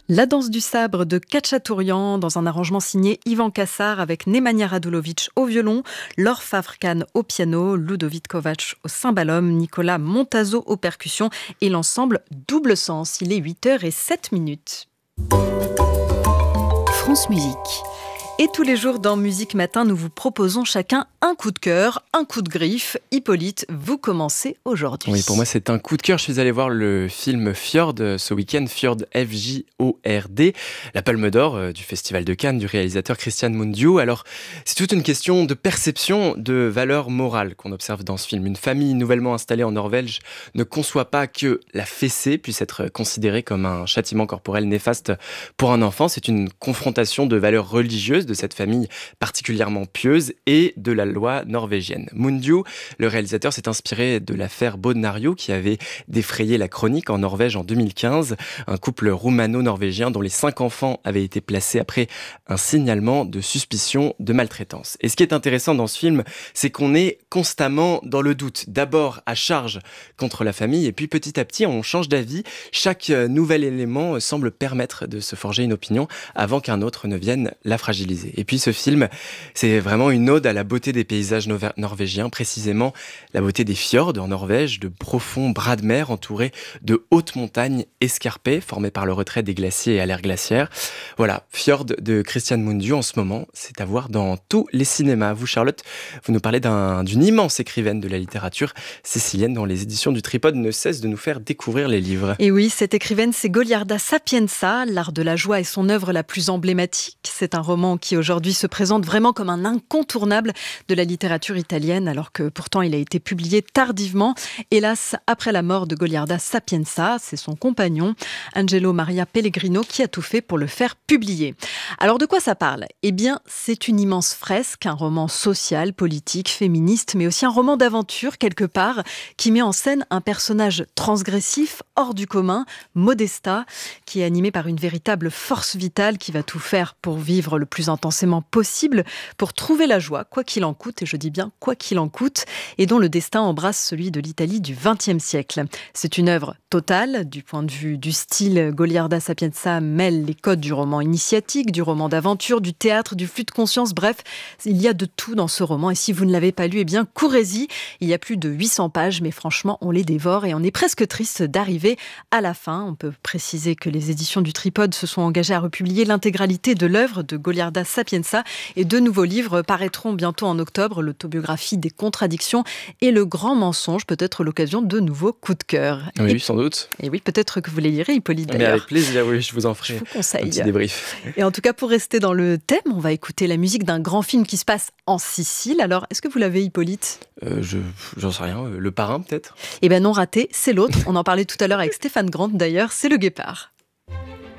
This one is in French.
La danse du sabre de Khachaturian dans un arrangement signé Ivan Kassar avec Nemanja Radulovic au violon, Laure Favre-Kahn au piano, Ludovic Kovacs au cymbalum, Nicolas Montazo aux percussions et l'ensemble Double Sens. Il est 8h07. France Musique. Et tous les jours dans Musique Matin, nous vous proposons chacun un coup de cœur, un coup de griffe. Hippolyte, vous commencez aujourd'hui. Oui, pour moi c'est un coup de cœur. Je suis allé voir le film Fjord ce week-end, Fjord Fjord, la Palme d'Or du Festival de Cannes du réalisateur Christian Mungiu. Alors c'est toute une question de perception de valeur morale qu'on observe dans ce film. Une famille nouvellement installée en Norvège ne conçoit pas que la fessée puisse être considérée comme un châtiment corporel néfaste pour un enfant. C'est une confrontation de valeurs religieuses de cette famille particulièrement pieuse et de la loi norvégienne. Mungiu, le réalisateur, s'est inspiré de l'affaire Bodnario qui avait défrayé la chronique en Norvège en 2015. Un couple roumano-norvégien dont les 5 enfants avaient été placés après un signalement de suspicion de maltraitance. Et ce qui est intéressant dans ce film, c'est qu'on est constamment dans le doute. D'abord à charge contre la famille et puis petit à petit on change d'avis. Chaque nouvel élément semble permettre de se forger une opinion avant qu'un autre ne vienne la fragiliser. Et puis ce film, c'est vraiment une ode à la beauté des paysages norvégiens, précisément la beauté des fjords en Norvège, de profonds bras de mer entourés de hautes montagnes escarpées, formées par le retrait des glaciers et à l'ère glaciaire. Voilà, Fjord de Christian Mungiu en ce moment, c'est à voir dans tous les cinémas. Vous, Charlotte, vous nous parlez d'une immense écrivaine de la littérature sicilienne dont les éditions du Tripode ne cessent de nous faire découvrir les livres. Et oui, cette écrivaine, c'est Goliarda Sapienza. L'art de la joie est son œuvre la plus emblématique. C'est un roman qui aujourd'hui se présente vraiment comme un incontournable de la littérature italienne, alors que pourtant il a été publié tardivement, hélas après la mort de Goliarda Sapienza. C'est son compagnon, Angelo Maria Pellegrino, qui a tout fait pour le faire publier. Alors de quoi ça parle ? Eh bien, c'est une immense fresque, un roman social, politique, féministe, mais aussi un roman d'aventure quelque part, qui met en scène un personnage transgressif, hors du commun, Modesta, qui est animé par une véritable force vitale qui va tout faire pour vivre le plus intensément possible, pour trouver la joie, quoi qu'il en coûte, et je dis bien quoi qu'il en coûte, et dont le destin embrasse celui de l'Italie du XXe siècle. C'est une œuvre totale, du point de vue du style. Goliarda Sapienza mêle les codes du roman initiatique, du roman d'aventure, du théâtre, du flux de conscience, bref, il y a de tout dans ce roman, et si vous ne l'avez pas lu, eh bien courez-y. Il y a plus de 800 pages, mais franchement, on les dévore, et on est presque triste d'arriver à la fin. On peut préciser que les éditions du Tripode se sont engagées à republier l'intégralité de l'œuvre de Goliarda Sapienza, et 2 nouveaux livres paraîtront bientôt en octobre, l'autobiographie des contradictions et le grand mensonge, peut-être l'occasion de nouveaux coups de cœur. Oui, sans doute. Et oui, peut-être que vous les lirez, Hippolyte, d'ailleurs. Mais avec plaisir, oui, je vous en ferai. Je vous conseille. Un petit débrief. Et en tout cas, pour rester dans le thème, on va écouter la musique d'un grand film qui se passe en Sicile. Alors, est-ce que vous l'avez, Hippolyte ? J'en sais rien, le parrain peut-être ? Eh bien non, raté, c'est l'autre. On en parlait tout à l'heure avec Stéphane Grant d'ailleurs, c'est Le Guépard.